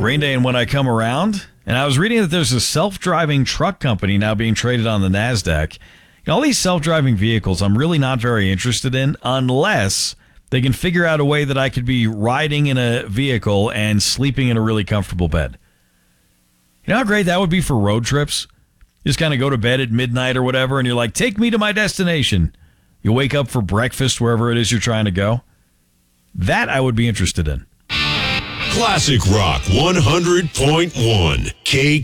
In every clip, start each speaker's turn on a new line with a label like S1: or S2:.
S1: Rain Day and When I Come Around. And I was reading that there's a self-driving truck company now being traded on the NASDAQ. All these self-driving vehicles I'm really not very interested in unless they can figure out a way that I could be riding in a vehicle and sleeping in a really comfortable bed. You know how great that would be for road trips? You just kind of go to bed at midnight or whatever, and you're like, take me to my destination. You wake up for breakfast wherever it is you're trying to go. That I would be interested in.
S2: Classic Rock 100.1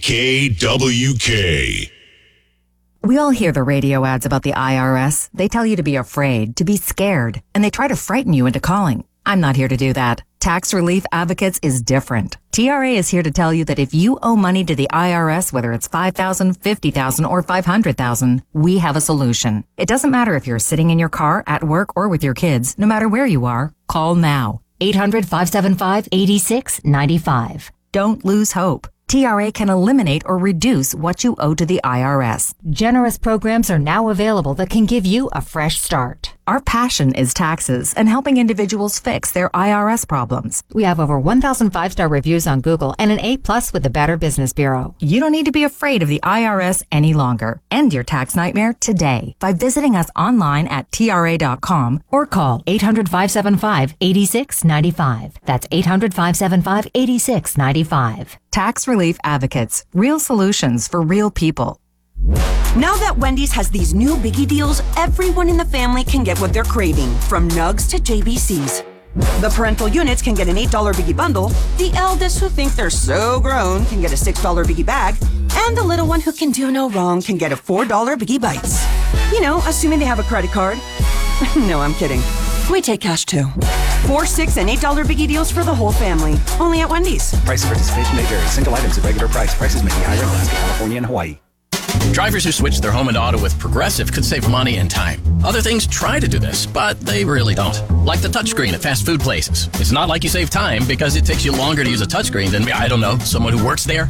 S2: KKWK.
S3: We all hear the radio ads about the IRS. They tell you to be afraid, to be scared, and they try to frighten you into calling. I'm not here to do that. Tax Relief Advocates is different. TRA is here to tell you that if you owe money to the IRS, whether it's $5,000, $50,000, or $500,000, we have a solution. It doesn't matter if you're sitting in your car, at work, or with your kids. No matter where you are, call now. 800-575-8695. Don't lose hope. TRA can eliminate or reduce what you owe to the IRS.
S4: Generous programs are now available that can give you a fresh start.
S3: Our passion is taxes and helping individuals fix their IRS problems.
S4: We have over 1,000 5-star reviews on Google and an A+ with the Better Business Bureau.
S3: You don't need to be afraid of the IRS any longer. End your tax nightmare today by visiting us online at TRA.com
S4: or call 800-575-8695. That's 800-575-8695.
S3: Tax Relief Advocates. Real solutions for real people.
S5: Now that Wendy's has these new biggie deals, everyone in the family can get what they're craving, from nugs to JBCs. The parental units can get an $8 biggie bundle, the eldest who think they're so grown can get a $6 biggie bag, and the little one who can do no wrong can get a $4 biggie bites. You know, assuming they have a credit card. No, I'm kidding. We take cash too. 4, 6, and $8 biggie deals for the whole family. Only at Wendy's.
S6: Price of participation may vary. Single items at regular price. Prices may be higher in Alaska, California, and Hawaii.
S7: Drivers who switch their home and auto with Progressive could save money and time. Other things try to do this, but they really don't. Like the touchscreen at fast food places. It's not like you save time because it takes you longer to use a touchscreen than, I don't know, someone who works there.